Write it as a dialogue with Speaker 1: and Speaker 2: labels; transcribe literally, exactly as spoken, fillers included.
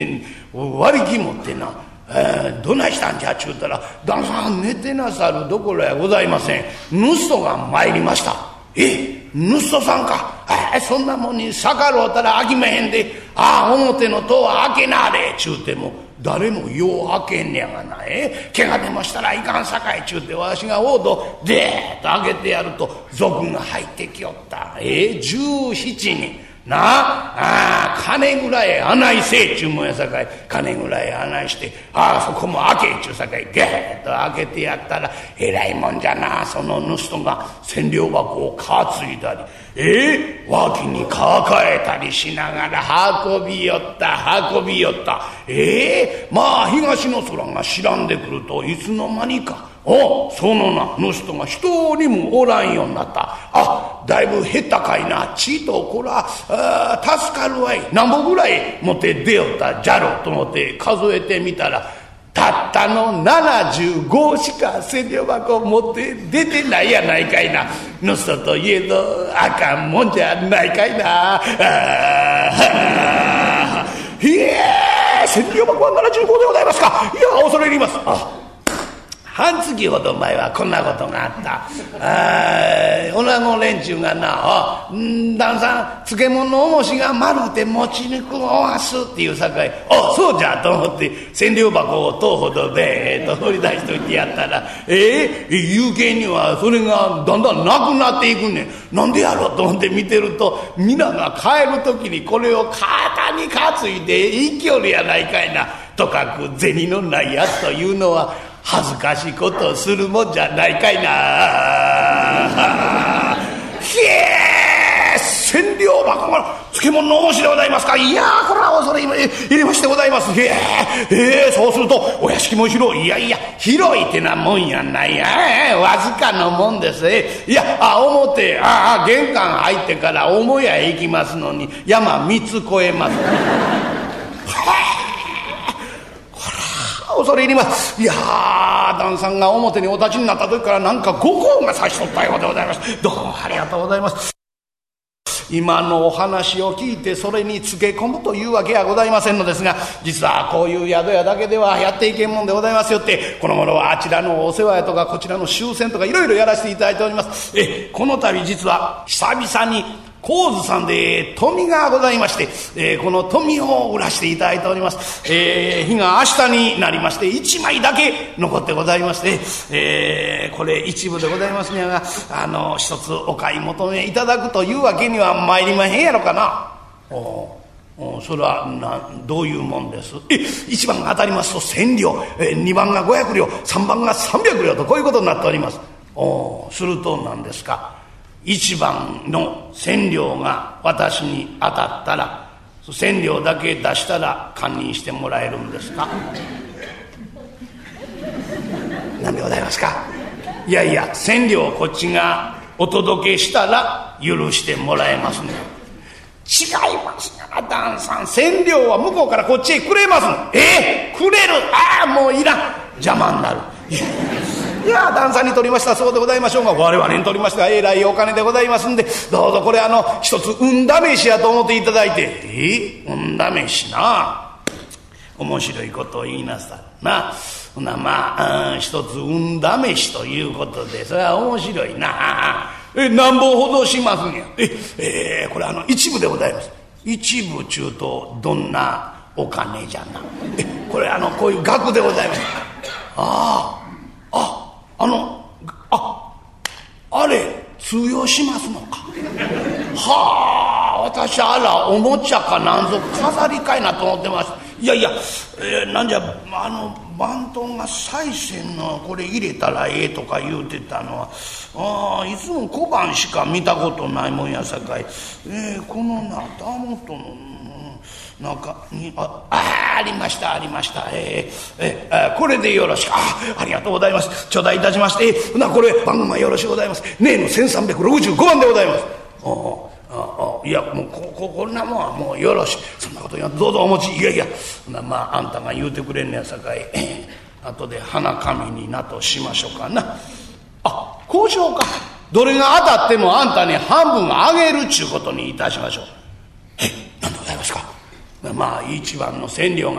Speaker 1: 割り気持ってな、えー、どないしたんじゃちゅうたら、旦さん寝てなさるどころやございません。盗人が参りました。え、盗人さんか。えー、そんなもんに逆ろうたら開きめへんで。ああ、表の戸は開けなあれちゅうても誰もよう開けんねやがな。え怪我でもしたらいかんさかいちゅうてわしがおうとでーっと開けてやると賊が入ってきよった。えー、じゅうしちにんなあ、あ金ぐらい穴いせえちゅうもんやさかい、金ぐらい穴いして、ああそこも開けちゅうさかいゲーッと開けてやったらえらいもんじゃな。その盗人が千両箱を担いだり、えー、脇に抱えたりしながら運びよった運びよった。えー、まあ東の空が白んでくるといつの間にか、おそのな盗人が一人もおらんようになった。あ、だいぶ減ったかいな。ちいとこらあ助かるわい。何本ぐらい持って出よったじゃろと思って数えてみたら、たったのななじゅうごしか千両箱持って出てないやないかいな。盗人といえどあかんもんじゃないかいな。あへえ、千両箱はななじゅうごでございますか。いや恐れ入ります。あ、半月ほど前はこんなことがあった。あ女の連中がな、おん旦さん漬物の重しが丸うて持ちにくおわすっていうさかい、おそうじゃと思って千両箱をとうほどでーっと掘り出しといてやったら、えー、有形にはそれがだんだんなくなっていくねん。なんでやろうと思って見てると、皆が帰る時にこれを肩に担いで生きよるやないかいな。とかく銭のないやつというのは恥ずかしいことをするもんじゃないかいな。ひえー、千両箱が漬物の重しでございますか。いやー、これは恐れ入れましてございます。へえー、えー、そうするとお屋敷も広い。いやいや、広いってなもんやないや、えー、わずかのもんです。えー、いや、あ表ああ玄関入ってから母屋へ行きますのに山三つ越えます。恐れ入ります。いやー、旦さんが表にお立ちになった時からなんか五光が差しとったようでございます。どうもありがとうございます。今のお話を聞いてそれにつけ込むというわけはございませんのですが、実はこういう宿屋だけではやっていけんもんでございますよって、この頃はあちらのお世話やとかこちらの終戦とかいろいろやらせていただいております。えこの度実は久々に高津さんで富がございまして、えー、この富を売らしていただいております。えー、日が明日になりましていちまいだけ残ってございまして、えー、これ一部でございますにゃが、あの一つお買い求めいただくというわけには参りまへんやろかな。おおそれはなどういうもんです。えいちばんが当たりますと千両、えにばんがごひゃく両、さんばんがさんびゃく両とこういうことになっております。おするとなんですか、一番の千両が私に当たったら千両だけ出したら堪忍してもらえるんですか。なんでございますか。いやいや、千両こっちがお届けしたら許してもらえますね。違いますから旦さん、千両は向こうからこっちへくれますの。えー、くれる。ああもういらん、邪魔になる。いや旦さんに取りましたそうでございましょうが、我々に取りましたえらいお金でございますんで、どうぞこれあの一つ運試しやと思っていただいて。え運試しな、面白いことを言いなさるな。ほなまあ、うん、一つ運試しということでそれは面白いな。え何本ほどしますんや。え、えー、これあの一部でございます。一部中とどんなお金じゃな。えこれあのこういう額でございます。ああああのああれ通用しますのか。はあ、私あらおもちゃかなんぞ飾りかいなと思ってます。いやいや、えー、なんじゃあの番頭が賽銭のこれ入れたらええとか言うてたのは、ああいつも小判しか見たことないもんやさかい、えー、このなたもとの中にああありましたありました、えーえー、これでよろしく。 あ, ありがとうございます。頂戴いたしまして、えー、なこれ番組はよろしゅうございます。ねえのせんさんびゃくろくじゅうごばんでございます。あああいやもうこここんなもんはもうよろしい。そんなこと言わんどうぞお持ち。いやいやまああんたが言うてくれんねやさかい、えー、後で花紙になとしましょうかな。あこうしようか。どれが当たってもあんたに半分あげるっちゅうことにいたしましょう。えなんでございますか。 まあ一番の千両が